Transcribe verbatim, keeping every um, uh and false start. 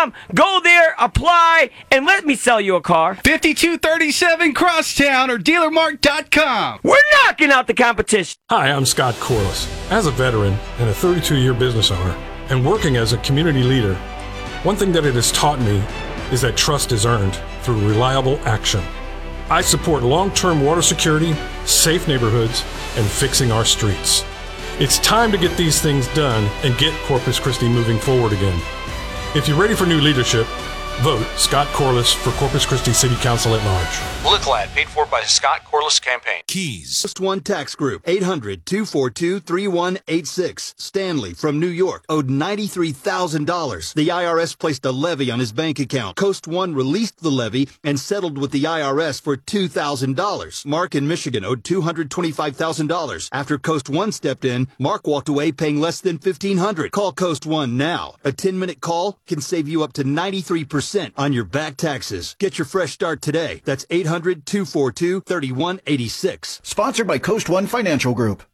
com. Go there, apply, and let me sell you a car. fifty-two thirty-seven Crosstown or dealer mark dot com. We're knocking out the competition. Hi, I'm Scott Corliss. As a veteran and a thirty-two-year business owner, and working as a community leader, one thing that it has taught me is that trust is earned through reliable action. I support long-term water security, safe neighborhoods, and fixing our streets. It's time to get these things done and get Corpus Christi moving forward again. If you're ready for new leadership, vote Scott Corliss for Corpus Christi City Council at large. Look Lad, paid for by the Scott Corliss campaign. Keys. Post One Tax Group, eight hundred, two four two, three one eight six. Stanley from New York owed ninety-three thousand dollars. The I R S placed a levy on his bank account. Coast One released the levy and settled with the I R S for two thousand dollars. Mark in Michigan owed two hundred twenty-five thousand dollars. After Coast One stepped in, Mark walked away paying less than fifteen hundred dollars. Call Coast One now. A ten-minute call can save you up to ninety-three percent on your back taxes. Get your fresh start today. That's eight hundred, two four two, three one eight six. Sponsored by Coast One Financial Group.